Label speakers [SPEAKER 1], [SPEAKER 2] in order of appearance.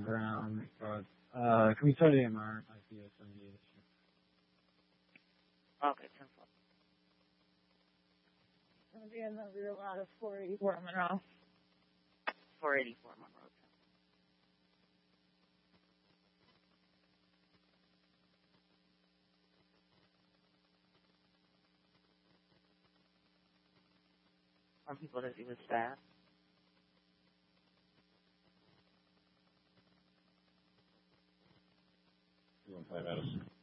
[SPEAKER 1] around, but can we try the MR? I see a 78.
[SPEAKER 2] Okay, 10-4.
[SPEAKER 3] It's going to be in the rear lot of 484 Monroe.
[SPEAKER 2] 484 Monroe. Are people that do with staff?
[SPEAKER 1] You want 5 Madison?